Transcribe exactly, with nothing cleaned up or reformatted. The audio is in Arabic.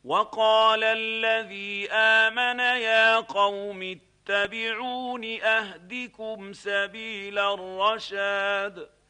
وقال الذي آمن يا قوم اتبعون أهدكم سبيل الرشاد